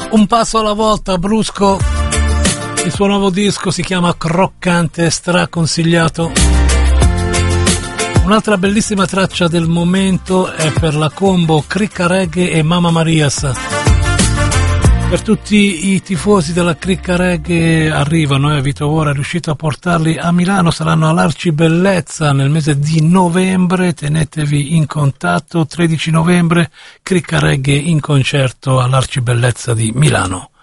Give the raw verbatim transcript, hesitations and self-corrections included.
Un passo alla volta, brusco. Il suo nuovo disco si chiama Croccante, straconsigliato. Un'altra bellissima traccia del momento è per la combo Cricca Reggae e Mamma Marias. Per tutti i tifosi della Cricca Reggae arrivano, eh, Vito Vora è riuscito a portarli a Milano, saranno all'Arcibellezza nel mese di novembre, tenetevi in contatto, tredici novembre, Cricca Reggae in concerto all'Arcibellezza di Milano.